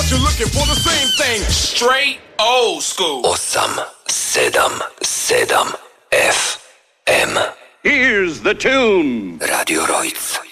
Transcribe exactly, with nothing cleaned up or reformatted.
but you're looking for the same thing. Straight old school. osam sedam sedam F M. Here's the tune. Radio Rojc.